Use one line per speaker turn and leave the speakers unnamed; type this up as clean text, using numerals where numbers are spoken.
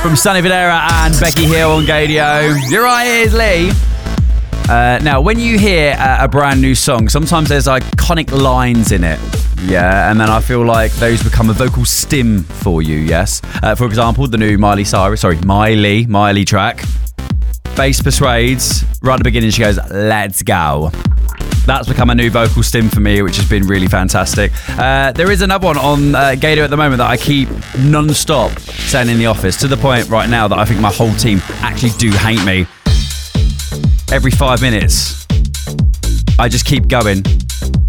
From Sonny Fodera and Becky Hill on Gadio. You're right, here's Lee. Now, when you hear a brand new song, sometimes there's iconic lines in it. Yeah, and then I feel like those become a vocal stim for you, yes? For example, the new Miley track. Bass persuades. Right at the beginning, she goes, "Let's go." That's become a new vocal stim for me, which has been really fantastic. There is another one on Gator at the moment that I keep non-stop saying in the office, to the point right now that I think my whole team actually do hate me. Every 5 minutes, I just keep going.